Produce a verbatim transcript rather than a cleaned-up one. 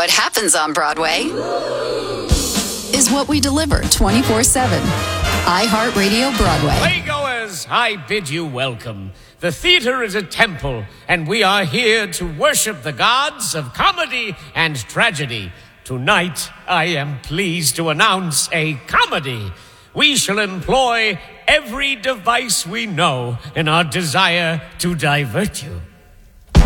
What happens on Broadway is what we deliver twenty-four seven. iHeartRadio Broadway. Playgoers, I bid you welcome. The theater is a temple, and we are here to worship the gods of comedy and tragedy. Tonight, I am pleased to announce a comedy. We shall employ every device we know in our desire to divert you.